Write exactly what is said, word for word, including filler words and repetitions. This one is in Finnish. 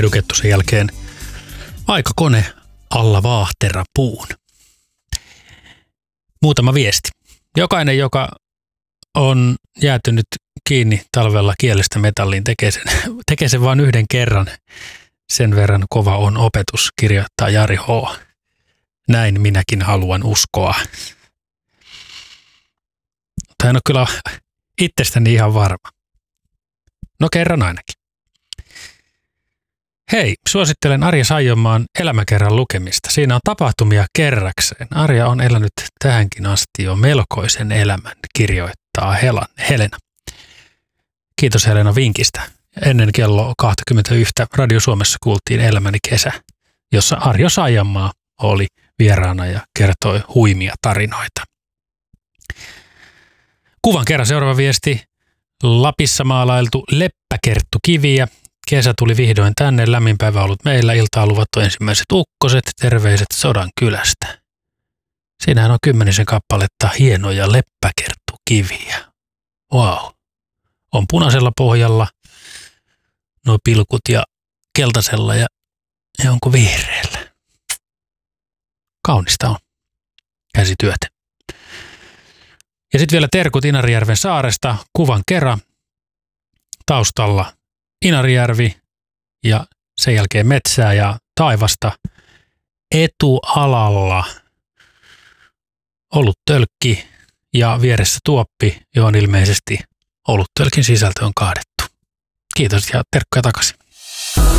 Edukettusen jälkeen aikakone alla vaahterapuun. Muutama viesti. Jokainen, joka on jäätynyt kiinni talvella kielestä metalliin, tekee sen, tekee sen vain yhden kerran. Sen verran kova on opetus, kirjoittaa Jari H. Näin minäkin haluan uskoa. Mutta en ole kyllä itsestäni ihan varma. No kerran ainakin. Hei, suosittelen Arja Saijonmaan elämäkerran lukemista. Siinä on tapahtumia kerrakseen. Arja on elänyt tähänkin asti jo melkoisen elämän, kirjoittaa Helan, Helena. Kiitos Helena vinkistä. Ennen kello kaksikymmentäyksi Radio Suomessa kuultiin Elämäni kesä, jossa Arja Saijonmaa oli vieraana ja kertoi huimia tarinoita. Kuvan kerran seuraava viesti. Lapissa maalailtu leppäkerttukiviä. Kesä tuli vihdoin tänne, lämmin päivä ollut meillä, iltaan luvattu ensimmäiset ukkoset, terveiset Sodan kylästä. Siinähän on kymmenisen kappaletta hienoja leppäkerttukiviä. Wow. On punaisella pohjalla nuo pilkut ja keltaisella ja, ja onko vihreällä. Kaunista on. Käsityötä. Ja sitten vielä terkut Inarijärven saaresta, kuvan kerran taustalla Inarijärvi ja sen jälkeen metsää ja taivasta. Etualalla oluttölkki ja vieressä tuoppi, johon ilmeisesti oluttölkin sisältö on kaadettu. Kiitos ja terkkoja takaisin.